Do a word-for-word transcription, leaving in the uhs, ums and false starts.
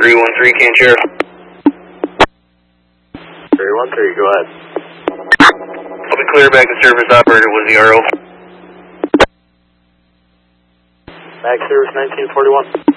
three one three, can share. three one three, go ahead. I'll be clear back to service operator with the R O. Back service nineteen forty-one.